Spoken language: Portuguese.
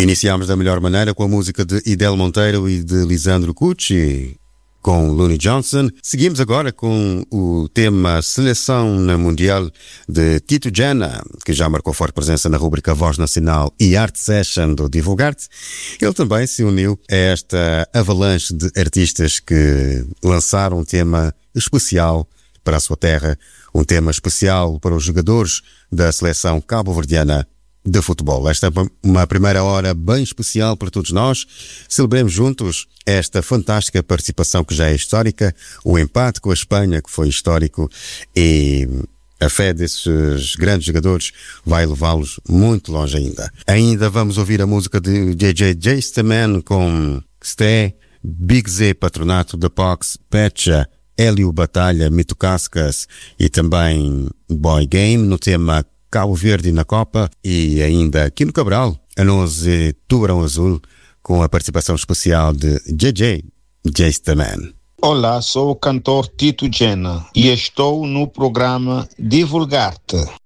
Iniciámos da melhor maneira com a música de Idel Monteiro e de Lisandro Cucci, com Looney Johnson. Seguimos agora com o tema Seleção na Mundial de Tito Gena, que já marcou forte presença na rubrica Voz Nacional e Art Session do Divulgarte. Ele também se uniu a esta avalanche de artistas que lançaram um tema especial para a sua terra, um tema especial para os jogadores da seleção cabo-verdiana de futebol. Esta é uma primeira hora bem especial para todos nós. Celebremos juntos esta fantástica participação que já é histórica, o empate com a Espanha que foi histórico, e a fé desses grandes jogadores vai levá-los muito longe ainda. Ainda vamos ouvir a música de JJ Jastaman com Sté, Big Z Patronato, The Pox, Pecha, Hélio Batalha, Mito Cascas e também Boy Game no tema Cabo Verde na Copa, e ainda Quino Cabral, a 11 Tubarão Azul, com a participação especial de JJ Jastaman. Olá, sou o cantor Tito Gena e estou no programa Divulgarte.